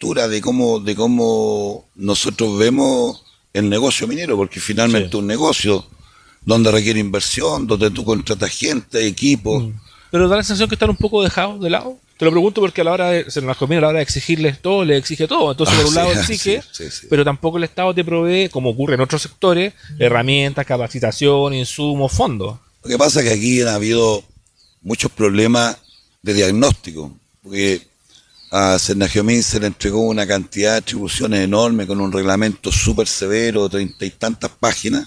postura de cómo nosotros vemos el negocio minero, porque finalmente es un negocio donde requiere inversión, donde tú contratas gente, equipo. Pero da la sensación que están un poco dejados de lado. Te lo pregunto porque a la hora de exigirles todo, le exige todo. Entonces, por un lado exige, pero tampoco el Estado te provee, como ocurre en otros sectores, herramientas, capacitación, insumos, fondos. Lo que pasa es que aquí han habido muchos problemas de diagnóstico, porque a Cernagiomín se le entregó una cantidad de atribuciones enorme con un reglamento súper severo de 30 y tantas páginas,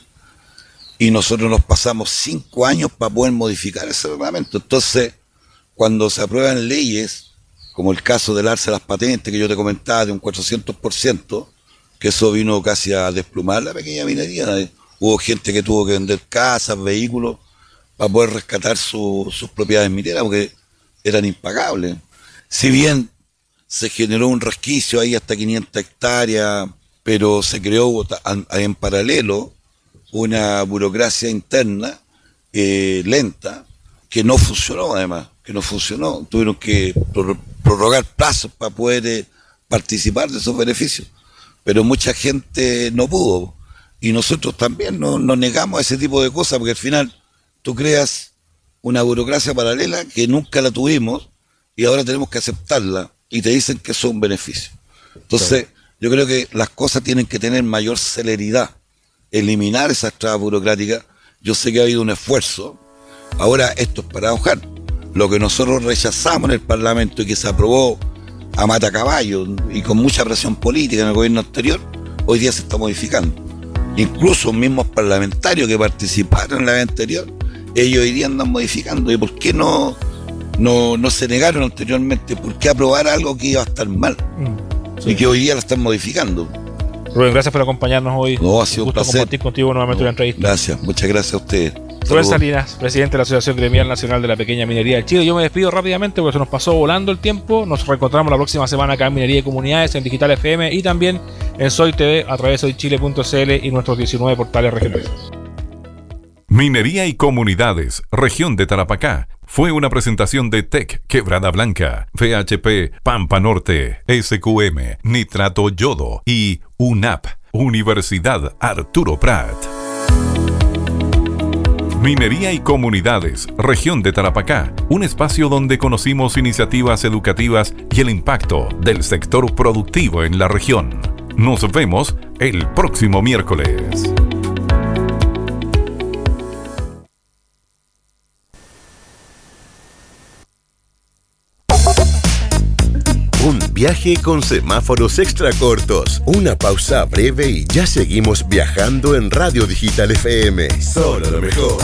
y nosotros nos pasamos 5 años para poder modificar ese reglamento. Entonces, cuando se aprueban leyes, como el caso del alza de las patentes que yo te comentaba de un 400%, que eso vino casi a desplumar la pequeña minería. Hubo gente que tuvo que vender casas, vehículos, para poder rescatar sus propiedades mineras, porque eran impagables. Si bien se generó un resquicio ahí hasta 500 hectáreas, pero se creó en paralelo una burocracia interna lenta, que no funcionó además, tuvieron que prorrogar plazos para poder participar de esos beneficios, pero mucha gente no pudo, y nosotros también nos negamos a ese tipo de cosas, porque al final tú creas una burocracia paralela que nunca la tuvimos, y ahora tenemos que aceptarla, y te dicen que eso es un beneficio. Entonces, yo creo que las cosas tienen que tener mayor celeridad, eliminar esas trabas burocráticas. Yo sé que ha habido un esfuerzo. Ahora esto es para ahogar. Lo que nosotros rechazamos en el Parlamento y que se aprobó a matacaballo y con mucha presión política en el gobierno anterior, hoy día se está modificando. Incluso mismos parlamentarios que participaron en la vez anterior, ellos hoy día andan modificando. ¿Y por qué no se negaron anteriormente? ¿Por qué aprobar algo que iba a estar mal? Y que hoy día lo están modificando. Rubén, gracias por acompañarnos hoy. No, ha sido un placer compartir contigo nuevamente una entrevista. Gracias, muchas gracias a ustedes. Rubén Salinas, presidente de la Asociación Gremial Nacional de la Pequeña Minería de Chile. Yo me despido rápidamente porque se nos pasó volando el tiempo. Nos reencontramos la próxima semana acá en Minería y Comunidades, en Digital FM y también en Soy TV a través de soychile.cl y nuestros 19 portales regionales. Minería y Comunidades, región de Tarapacá. Fue una presentación de TEC Quebrada Blanca, VHP Pampa Norte, SQM, Nitrato Yodo y UNAP, Universidad Arturo Prat. Minería y Comunidades, región de Tarapacá, un espacio donde conocimos iniciativas educativas y el impacto del sector productivo en la región. Nos vemos el próximo miércoles. Un viaje con semáforos extra cortos, una pausa breve y ya seguimos viajando en Radio Digital FM. Solo lo mejor.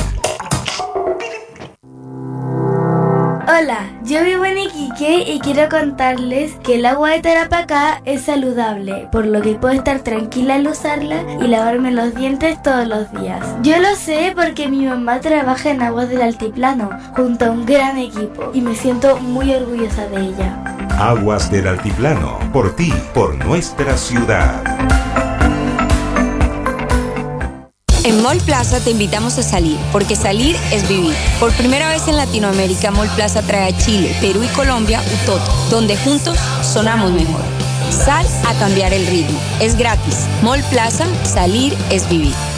Hola, yo vivo en Iquique y quiero contarles que el agua de Tarapacá es saludable, por lo que puedo estar tranquila al usarla y lavarme los dientes todos los días. Yo lo sé porque mi mamá trabaja en Aguas del Altiplano, junto a un gran equipo, y me siento muy orgullosa de ella. Aguas del Altiplano, por ti, por nuestra ciudad. En Mall Plaza te invitamos a salir, porque salir es vivir. Por primera vez en Latinoamérica, Mall Plaza trae a Chile, Perú y Colombia Utoto, donde juntos sonamos mejor. Sal a cambiar el ritmo. Es gratis. Mall Plaza, salir es vivir.